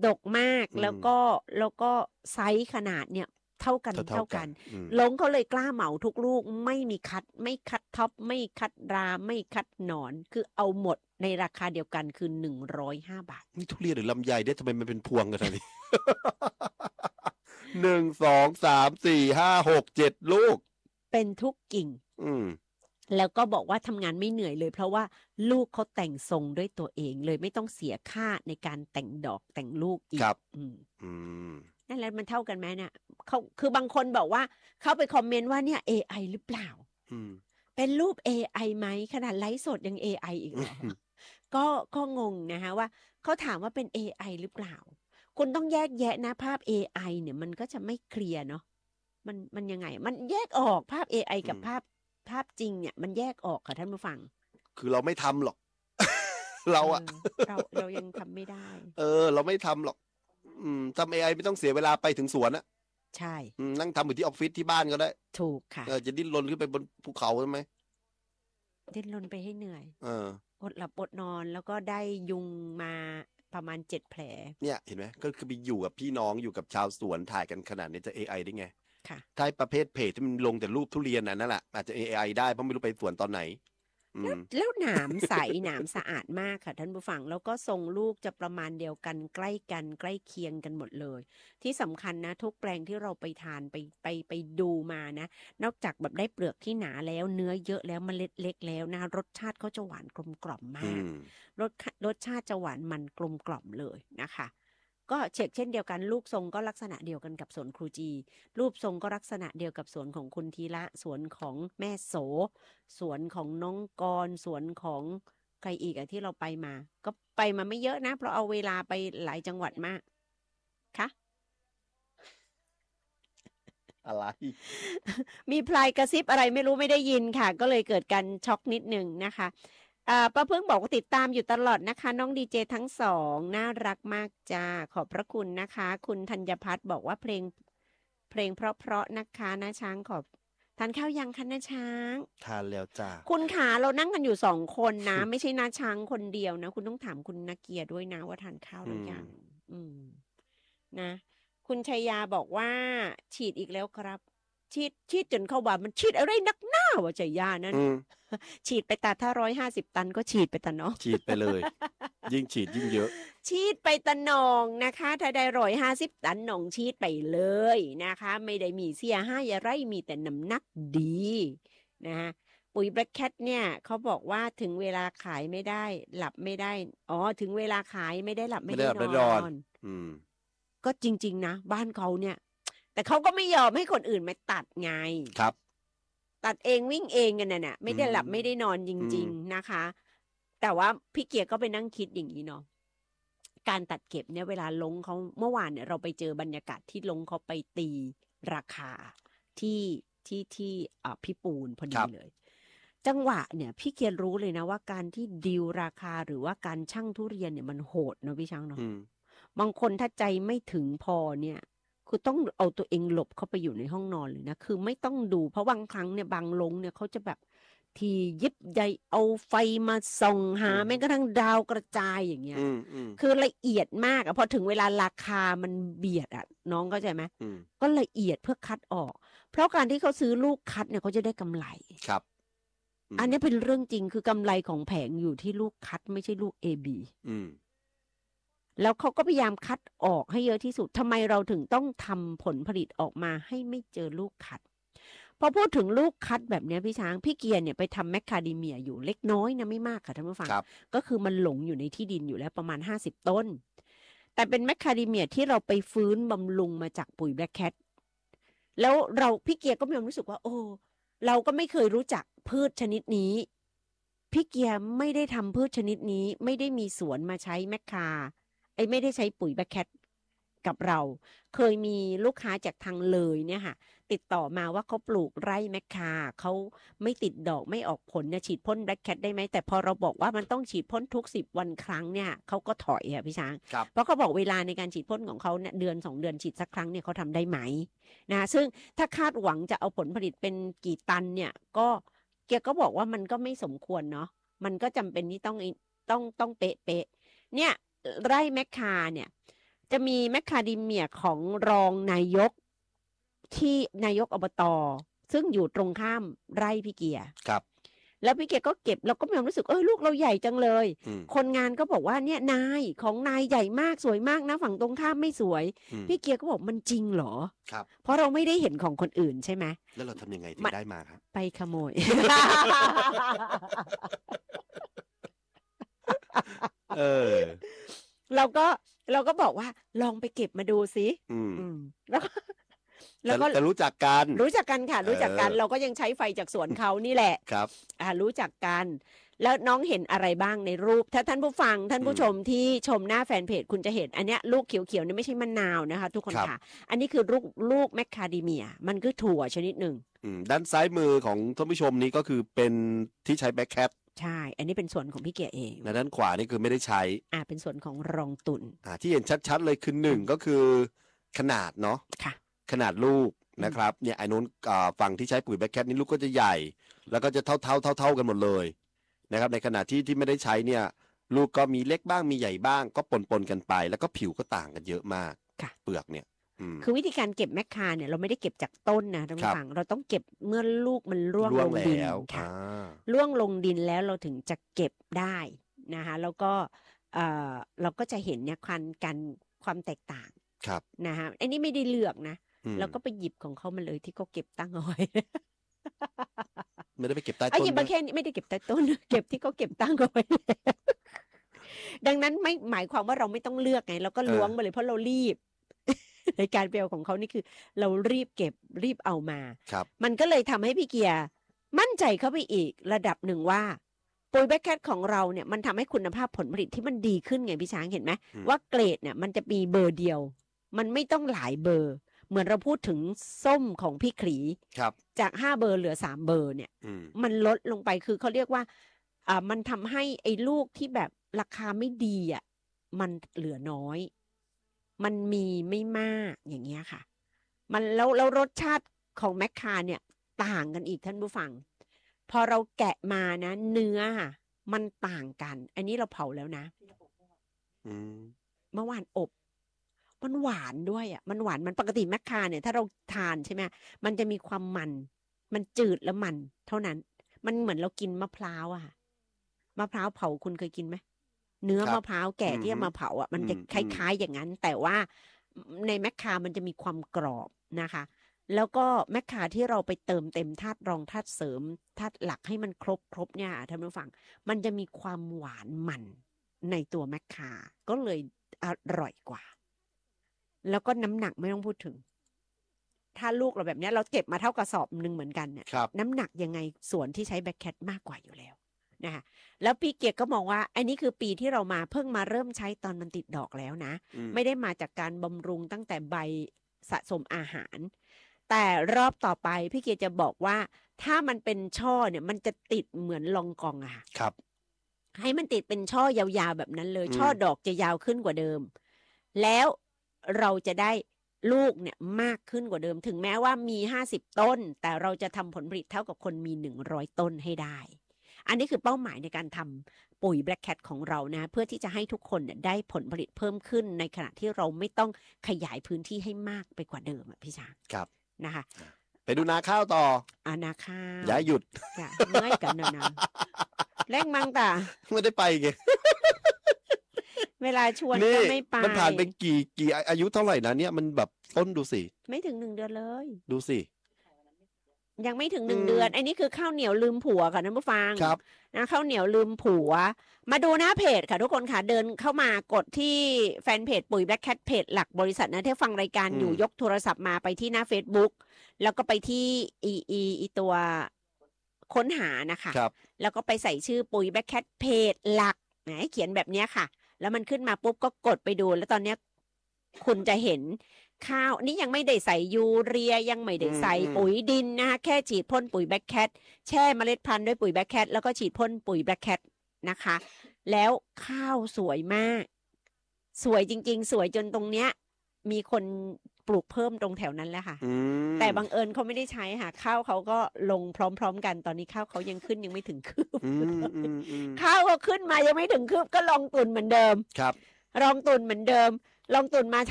ดกมากแล้วก็ไซส์ขนาดเนี่ยเท่ากันลงเขาเลยกล้าเหมาทุกลูกไม่มีคัดไม่คัดท็อปไม่คัดราไม่คัดหนอนคือเอาหมดในราคาเดียวกันคือ105 บาทนี่ทุเรียนหรือลำไยเนี่ยทำไมมันเป็นพวงกันนี่ 1 2 3 4 5 6 7 ลูกเป็นทุกกิ่งแล้วก็บอกว่าทำงานไม่เหนื่อยเลยเพราะว่าลูกเขาแต่งทรงด้วยตัวเองเลยไม่ต้องเสียค่าในการแต่งดอกแต่งลูกอีกครับนั่นแหละมันเท่ากันไหมเนี่ยเขาคือบางคนบอกว่าเขาไปคอมเมนต์ว่าเนี่ย AI หรือเปล่าเป็นรูป AI ไหมขนาดไลฟ์สดยัง AI อีกเหรอ ก็งงนะคะว่าเขาถามว่าเป็น AI หรือเปล่าคุณต้องแยกแยะนะภาพ AI เนี่ยมันก็จะไม่เคลียร์เนาะมันยังไงมันแยกออกภาพ AI กับภาพจริงเนี่ยมันแยกออกค่ะท่านผู้ฟังคือเราไม่ทำหรอก เรายังทำไม่ได้เราไม่ทำหรอกทำ AI ไม่ต้องเสียเวลาไปถึงสวนอะใช่นั่งทำอยู่ที่ออฟฟิศที่บ้านก็ได้ถูกค่ะจะดิ้นรนขึ้นไปบนภูเขาใช่ไหมดิ้นรนไปให้เหนื่อยอดหลับอดนอนแล้วก็ได้ยุงมาประมาณ7 แผลเนี่ยเห็นไหมก็คือไปอยู่กับพี่น้องอยู่กับชาวสวนถ่ายกันขนาดนี้จะ AI ได้ไงค่ะถ้าประเภทเพจที่มันลงแต่รูปทุเรียนนั่นแหละอาจจะ AI ได้เพราะไม่รู้ไปสวนตอนไหนแล้วหนามใส หนามสะอาดมากค่ะท่านผู้ฟังแล้วก็ทรงลูกจะประมาณเดียวกันใกล้กันใกล้เคียงกันหมดเลยที่สำคัญนะทุกแปลงที่เราไปทานไปดูมานะนอกจากแบบได้เปลือกที่หนาแล้วเนื้อเยอะแล้วเมล็ดเล็กแล้วนะรสชาติเขาจะหวานกลมกล่อมมากรสชาติจะหวานมันกลมกล่อมเลยนะคะก็เช่นเดียวกันลูกทรงก็ลักษณะเดียวกันกับสวนครูจีรูปทรงก็ลักษณะเดียวกับสวนของคุณธีระสวนของแม่โสสวนของน้องกรสวนของใครอีกที่เราไปมาก็ไปมาไม่เยอะนะเพราะเอาเวลาไปหลายจังหวัดมากค่ะอะไรมีพลายกระซิบอะไรไม่รู้ไม่ได้ยินค่ะก็เลยเกิดการช็อกนิดนึงนะคะป้าเพิ่งบอกว่าติดตามอยู่ตลอดนะคะน้องดีเจทั้งสองน่ารักมากจ้าขอบพระคุณนะคะคุณธัญพัฒน์บอกว่าเพลงเพราะนะคะน้าช้างขอบทานข้าวยังคะน้าช้างทานแล้วจ้าคุณขาเรานั่งกันอยู่2 คนนะ ไม่ใช่น้าช้างคนเดียวนะคุณต้องถามคุณนักเกียรติด้วยนะว่าทานข้าวหรือยังนะคุณชัยยาบอกว่าฉีดอีกแล้วครับฉีดจนเข้าบ้านมันฉีดอะไรนักหน้าวะชัยยานั้นฉีดไปตาถ้า150 ตันก็ฉีดไปตาเนาะฉีดไปเลย ยิ่งฉีดยิ่งเยอะฉีดไปตะนองนะคะถ้าได้150 ตันหนองฉีดไปเลยนะคะไม่ได้มีเสียให้อะไรมีแต่น้ำหนักดีนะคะปุ๋ยแบล็คแคทเนี่ยเขาบอกว่าถึงเวลาขายไม่ได้หลับไม่ได้ถึงเวลาขายไม่ได้หลับไม่ได้นอนก็จริงๆนะบ้านเขาเนี่ยแต่เขาก็ไม่ยอมให้คนอื่นมาตัดไงครับตัดเองวิ่งเองกันน่ะไม่ได้หลับไม่ได้นอนจริงๆนะคะแต่ว่าพี่เกียร์ก็ไปนั่งคิดอย่างนี้เนาะการตัดเก็บเนี่ยเวลาลงเขาเมื่อวานเนี่ยเราไปเจอบรรยากาศที่ลงเขาไปตีราคาที่พี่ปูนพอดีเลยจังหวะเนี่ยพี่เกียร์รู้เลยนะว่าการที่ดีลราคาหรือว่าการชั่งทุเรียนเนี่ยมันโหดนะพี่ช้างเนาะบางคนถ้าใจไม่ถึงพอเนี่ยคือต้องเอาตัวเองหลบเข้าไปอยู่ในห้องนอนเลยนะคือไม่ต้องดูเพราะบางครั้งเนี่ยบางลงเนี่ยเขาจะแบบทียิบใยเอาไฟมาส่องหาแม้กระทั่งดาวกระจายอย่างเงี้ยคือละเอียดมากพอถึงเวลาราคามันเบียดน้องเข้าใจไหมก็ละเอียดเพื่อคัดออกเพราะการที่เขาซื้อลูกคัดเนี่ยเขาจะได้กำไรครับอันนี้เป็นเรื่องจริงคือกำไรของแผงอยู่ที่ลูกคัดไม่ใช่ลูก AB แล้วเขาก็พยายามคัดออกให้เยอะที่สุดทำไมเราถึงต้องทำผลผลิตออกมาให้ไม่เจอลูกคัดพอพูดถึงลูกคัดแบบนี้พี่ช้างพี่เกียร์เนี่ยไปทำแมคคาเดเมียอยู่เล็กน้อยนะไม่มากค่ะท่านผู้ฟังก็คือมันหลงอยู่ในที่ดินอยู่แล้วประมาณ50 ต้นแต่เป็นแมคคาเดเมียที่เราไปฟื้นบำรุงมาจากปุ๋ยแบล็คแคทแล้วพี่เกียร์ก็มีความรู้สึกว่าโอ้เราก็ไม่เคยรู้จักพืชชนิดนี้พี่เกียร์ไม่ได้ทำพืชชนิดนี้ไม่ได้มีสวนมาใช้แมคคาไม่ได้ใช้ปุ๋ยแบล็คแคทกับเราเคยมีลูกค้าจากทางเลยเนี่ยค่ะติดต่อมาว่าเขาปลูกไร่แมคคาเขาไม่ติดดอกไม่ออกผลเนี่ยฉีดพ่นแบล็คแคทได้ไหมแต่พอเราบอกว่ามันต้องฉีดพ่นทุก10 วันครั้งเนี่ยเขาก็ถอยพี่ช้างเพราะเขาบอกเวลาในการฉีดพ่นของเขาเนี่ยเดือน2 เดือนฉีดสักครั้งเนี่ยเขาทำได้ไหมนะซึ่งถ้าคาดหวังจะเอาผลผลิตเป็นกี่ตันเนี่ยก็แกก็บอกว่ามันก็ไม่สมควรเนาะมันก็จำเป็นที่ต้องเป๊ะเนี่ยไร่แมคคาเนี่ยจะมีแมคคาเดเมียของรองนายกที่นายกอบต.ซึ่งอยู่ตรงข้ามไร่พี่เกียร์ครับแล้วพี่เกียร์ก็เก็บเราก็มีความรู้สึกลูกเราใหญ่จังเลย คนงานก็บอกว่าเนี่ยนายของนายใหญ่มากสวยมากนะฝั่งตรงข้ามไม่สวย พี่เกียร์ก็บอกมันจริงเหรอครับเพราะเราไม่ได้เห็นของคนอื่นใช่ไหมแล้วเราทำยังไงถึงได้มาครับไปขโมย เราก็บอกว่าลองไปเก็บมาดูสิแล้วก็จะรู้จักกันค่ะรู้จักกันเราก็ยังใช้ไฟจากสวนเขานี่แหละครับรู้จักกันแล้วน้องเห็นอะไรบ้างในรูปถ้าท่านผู้ฟังท่านผู้ชมที่ชมหน้าแฟนเพจคุณจะเห็นอันเนี้ยลูกเขียวๆนี่ไม่ใช่มะนาวนะคะทุกคนค่ะอันนี้คือลูกแมคคาเดเมียมันคือถั่วชนิดหนึ่งด้านซ้ายมือของท่านผู้ชมนี้ก็คือเป็นที่ใช้แบ็คแคทใช่อันนี้เป็นส่วนของพี่เกียร์เองด้านขวานี่คือไม่ได้ใช้เป็นส่วนของรองตุนที่เห็นชัดๆเลยคือหนึ่งก็คือขนาดเนาะขนาดลูกนะครับเนี่ยไอ้นู้นฝั่งที่ใช้ปุ๋ยแบ็คแคทนี่ลูกก็จะใหญ่แล้วก็จะเท่ากันหมดเลยนะครับในขณะที่ไม่ได้ใช้เนี่ยลูกก็มีเล็กบ้างมีใหญ่บ้างก็ปนกันไปแล้วก็ผิวก็ต่างกันเยอะมากเปลือกเนี่ยคือวิธีการเก็บแมคคาเนี่ยเราไม่ได้เก็บจากต้นนะท่านผู้ฟังเราต้องเก็บเมื่อลูกมันร่วงลงดินค่ะร่วงลงดินแล้วเราถึงจะเก็บได้นะคะแล้วก็เราก็จะเห็นเนี่ยความแตกต่างนะคะอันนี้ไม่ได้เลือกนะเราก็ไปหยิบของเขามาเลยที่เขาเก็บตั้งเอาไว้ไม่ได้ไปเก็บใต้ต้นหยิบมาแค่นี้ไม่ได้เก็บใต้ต้นเก็บที่เขาเก็บตั้งเอาไว้ดังนั้นไม่หมายความว่าเราไม่ต้องเลือกไงเราก็ล้วงมาเลยเพราะเรารีบในการเปลวของเขานี่คือเรารีบเก็บรีบเอามามันก็เลยทำให้พี่เกียร์มั่นใจเข้าไปอีกระดับหนึ่งว่าปุ๋ยแบ็คแคทของเราเนี่ยมันทำให้คุณภาพผลผลิตที่มันดีขึ้นไงพี่ช้างเห็นไหมว่าเกรดเนี่ยมันจะมีเบอร์เดียวมันไม่ต้องหลายเบอร์เหมือนเราพูดถึงส้มของพี่ขรีจาก5เบอร์เหลือ3เบอร์เนี่ยมันลดลงไปคือเขาเรียกว่ามันทำให้ไอ้ลูกที่แบบราคาไม่ดีมันเหลือน้อยมันมีไม่มากอย่างเงี้ยค่ะมันแล้วรสชาติของแมคคาเนี่ยต่างกันอีกท่านผู้ฟังพอเราแกะมานะเนื้อมันต่างกันอันนี้เราเผาแล้วนะเมื่อวานอบมันหวานด้วยมันหวานมันปกติแมคคาเนี่ยถ้าเราทานใช่ไหมมันจะมีความมันจืดแล้วมันเท่านั้นมันเหมือนเรากินมะพร้าวมะพร้าวเผาคุณเคยกินไหมเนื้อมะพร้าวแก่ที่เอามาเผามันจะคล้ายๆอย่างนั้นแต่ว่าในแมคคามันจะมีความกรอบนะคะแล้วก็แมคคาที่เราไปเติมเต็มธาตุรองธาตุเสริมธาตุหลักให้มันครบเนี่ยท่านผู้ฟังมันจะมีความหวานมันในตัวแมคคาก็เลยอร่อยกว่าแล้วก็น้ำหนักไม่ต้องพูดถึงถ้าลูกเราแบบนี้เราเก็บมาเท่ากระสอบนึงเหมือนกันเนี่ยน้ำหนักยังไงส่วนที่ใช้แบ็คแคทมากกว่าอยู่แล้วนะคะแล้วพี่เกียร์ก็มองว่าอันนี้คือปีที่เราเพิ่งมาเริ่มใช้ตอนมันติดดอกแล้วนะไม่ได้มาจากการบำรุงตั้งแต่ใบสะสมอาหารแต่รอบต่อไปพี่เกียร์จะบอกว่าถ้ามันเป็นช่อเนี่ยมันจะติดเหมือนลองกองค่ะครับให้มันติดเป็นช่อยาวๆแบบนั้นเลยช่อดอกจะยาวขึ้นกว่าเดิมแล้วเราจะได้ลูกเนี่ยมากขึ้นกว่าเดิมถึงแม้ว่ามี50ต้นแต่เราจะทำผลผลิตเท่ากับคนมี100ต้นให้ได้อันนี้คือเป้าหมายในการทำปุ๋ย Black Cat ของเรานะเพื่อที่จะให้ทุกคนเนี่ยได้ผลผลิตเพิ่มขึ้นในขณะที่เราไม่ต้องขยายพื้นที่ให้มากไปกว่าเดิมพี่ช้างครับนะคะไปดูนาข้าวต่อนาข้าวอย่าหยุดเมื่อยกันนะแรงมังตาไม่ได้ไปไงเวลาชวนก็ไม่ไปมันผ่านไปกี่อายุเท่าไหร่นะเนี่ยมันแบบต้นดูสิไม่ถึง1เดือนเลยดูสิยังไม่ถึง1เดือนอันนี้คือข้าวเหนียวลืมผัวค่ะท่านผู้ฟังนะข้าวเหนียวลืมผัวมาดูหน้าเพจค่ะทุกคนค่ะเดินเข้ามากดที่แฟนเพจปุ๋ย Black Cat เพจหลักบริษัทนะที่ฟังรายการอยู่ยกโทรศัพท์มาไปที่หน้า Facebook แล้วก็ไปที่อีตัวค้นหานะคะแล้วก็ไปใส่ชื่อปุ๋ย Black Cat เพจหลักนะเขียนแบบนี้ค่ะแล้วมันขึ้นมาปุ๊บก็กดไปดูแล้วตอนนี้คุณจะเห็นข้าวนี่ยังไม่ได้ใส่ยูเรียยังไม่ได้ใส่ปุ๋ยดินนะคะแค่ฉีดพ่นปุ๋ยแบล็คแคทแช่เมล็ดพันธุ์ด้วยปุ๋ยแบล็คแคทแล้วก็ฉีดพ่นปุ๋ยแบล็คแคทนะคะแล้วข้าวสวยมากสวยจริงๆสวยจนตรงเนี้ยมีคนปลูกเพิ่มตรงแถวนั้นแล้วค่ะแต่บังเอิญเขาไม่ได้ใช้ค่ะข้าวเขาก็ลงพร้อมๆกันตอนนี้ข้าวเขายังขึ้นยังไม่ถึงคืบข้าวก็ขึ้นมายังไม่ถึงคืบก็ลงตุนเหมือนเดิมครับรองตุ่นเหมือนเดิมรองตุ่นมา